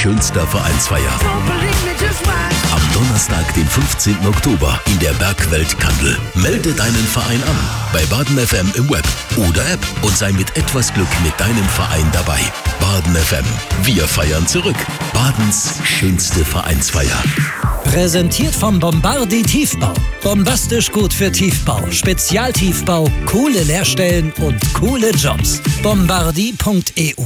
schönster Vereinsfeier. Am Donnerstag, den 15. Oktober in der Bergwelt Kandel. Melde deinen Verein an bei Baden FM im Web oder App und sei mit etwas Glück mit deinem Verein dabei. Baden FM, wir feiern zurück. Badens schönste Vereinsfeier. Präsentiert vom Bombardi Tiefbau. Bombastisch gut für Tiefbau, Spezialtiefbau, coole Lehrstellen und coole Jobs. Bombardi.eu.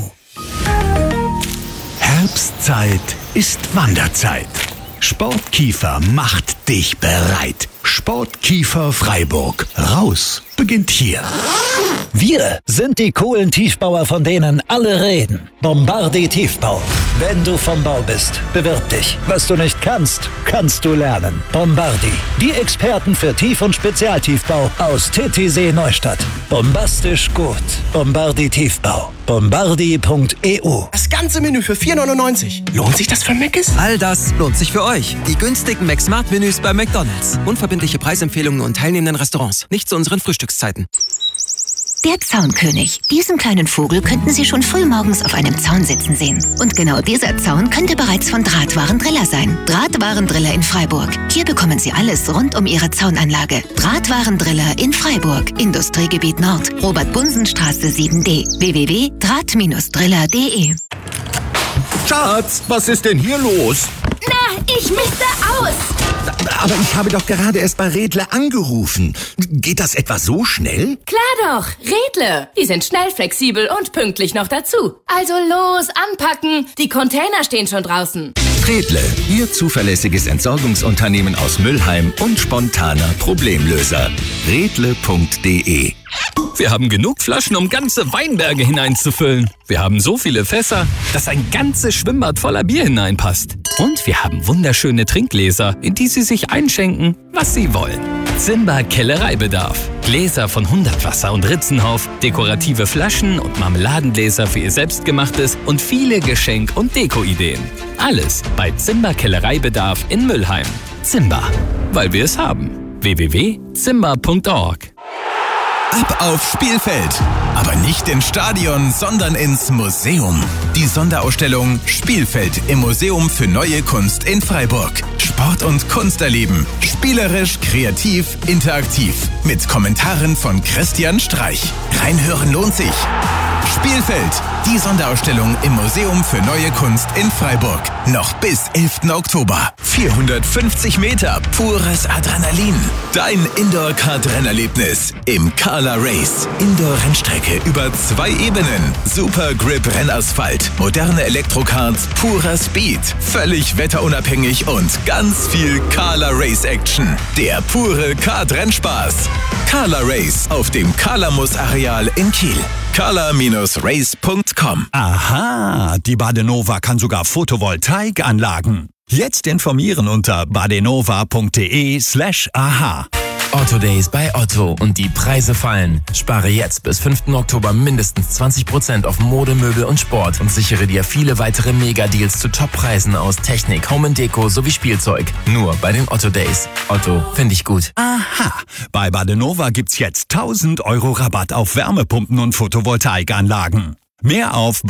Herbstzeit ist Wanderzeit. Sportkiefer macht dich bereit. Sportkiefer Freiburg. Raus beginnt hier. Wir sind die coolen Tiefbauer, von denen alle reden. Bombardi Tiefbau. Wenn du vom Bau bist, bewirb dich. Was du nicht kannst, kannst du lernen. Bombardi. Die Experten für Tief- und Spezialtiefbau aus Titisee Neustadt. Bombastisch gut. Bombardi Tiefbau. Bombardi.eu. Das ganze Menü für 4,99. Lohnt sich das für Mc's? All das lohnt sich für euch. Die günstigen McSmart-Menüs bei McDonald's. Unverbindliche Preisempfehlungen und teilnehmenden Restaurants. Nicht zu unseren Frühstückszeiten. Der Zaunkönig. Diesen kleinen Vogel könnten Sie schon frühmorgens auf einem Zaun sitzen sehen. Und genau dieser Zaun könnte bereits von Drahtwarendriller sein. Drahtwarendriller in Freiburg. Hier bekommen Sie alles rund um Ihre Zaunanlage. Drahtwarendriller in Freiburg. Industriegebiet Nord. Robert-Bunsen-Straße 7D. www.draht-driller.de. Schatz, was ist denn hier los? Na, ich misste aus. Aber ich habe doch gerade erst bei Redler angerufen. Geht das etwa so schnell? Klar doch, Redle. Die sind schnell, flexibel und pünktlich noch dazu. Also los, anpacken. Die Container stehen schon draußen. Redle, Ihr zuverlässiges Entsorgungsunternehmen aus Müllheim und spontaner Problemlöser. Redle.de. Wir haben genug Flaschen, um ganze Weinberge hineinzufüllen. Wir haben so viele Fässer, dass ein ganzes Schwimmbad voller Bier hineinpasst. Und wir haben wunderschöne Trinkgläser, in die Sie sich einschenken, was Sie wollen. Zimmer Kellereibedarf. Gläser von Hundertwasser und Ritzenhof, dekorative Flaschen und Marmeladengläser für Ihr Selbstgemachtes und viele Geschenk- und Deko-Ideen. Alles bei Zimmer Kellereibedarf in Müllheim. Zimmer, weil wir es haben. www.zimmer.org. Ab aufs Spielfeld. Aber nicht ins Stadion, sondern ins Museum. Die Sonderausstellung Spielfeld im Museum für Neue Kunst in Freiburg. Sport und Kunst erleben. Spielerisch, kreativ, interaktiv. Mit Kommentaren von Christian Streich. Reinhören lohnt sich. Spielfeld, die Sonderausstellung im Museum für Neue Kunst in Freiburg. Noch bis 11. Oktober. 450 Meter, pures Adrenalin. Dein Indoor-Kart-Rennerlebnis im Kala Race. Indoor-Rennstrecke über 2 Ebenen. Super Grip-Rennasphalt. Moderne Elektrokarts, purer Speed. Völlig wetterunabhängig und ganz viel Kala Race-Action. Der pure Kart-Rennspaß. Kala Race auf dem Kalamus-Areal in Kiel. kala-race.com. Aha, die Badenova kann sogar Photovoltaikanlagen. Jetzt informieren unter badenova.de/aha. Otto Days bei Otto und die Preise fallen. Spare jetzt bis 5. Oktober mindestens 20% auf Mode, Möbel und Sport und sichere dir viele weitere Mega-Deals zu Top-Preisen aus Technik, Home & Deko sowie Spielzeug. Nur bei den Otto Days. Otto, finde ich gut. Aha, bei Badenova gibt's jetzt 1.000 € Rabatt auf Wärmepumpen und Photovoltaikanlagen. Mehr auf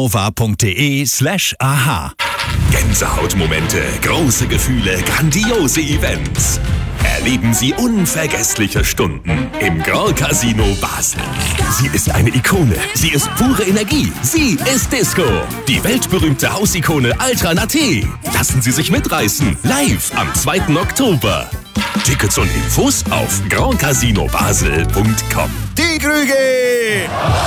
badenova.de/aha. Gänsehautmomente, große Gefühle, grandiose Events. Erleben Sie unvergessliche Stunden im Grand Casino Basel. Sie ist eine Ikone. Sie ist pure Energie. Sie ist Disco. Die weltberühmte Hausikone Ultra Nate. Lassen Sie sich mitreißen. Live am 2. Oktober. Tickets und Infos auf grandcasinobasel.com. Die Krüge!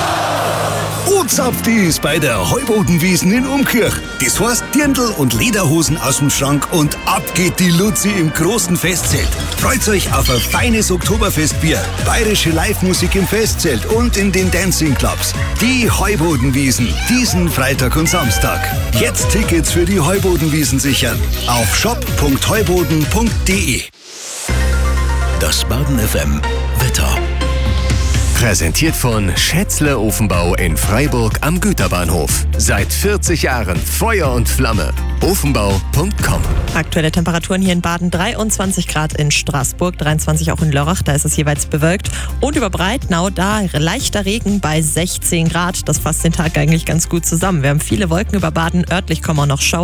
Uzapft ist bei der Heubodenwiesen in Umkirch. Das heißt Dirndl und Lederhosen aus dem Schrank und ab geht die Luzi im großen Festzelt. Freut euch auf ein feines Oktoberfestbier, bayerische Live-Musik im Festzelt und in den Dancing-Clubs. Die Heubodenwiesen, diesen Freitag und Samstag. Jetzt Tickets für die Heubodenwiesen sichern auf shop.heuboden.de. Das Baden FM Wetter. Präsentiert von Schätzle Ofenbau in Freiburg am Güterbahnhof. Seit 40 Jahren Feuer und Flamme. Ofenbau.com. Aktuelle Temperaturen hier in Baden 23 Grad in Straßburg, 23 auch in Lörrach, da ist es jeweils bewölkt. Und über Breitnau, da leichter Regen bei 16 Grad. Das fasst den Tag eigentlich ganz gut zusammen. Wir haben viele Wolken über Baden, örtlich kommen auch noch Schauer.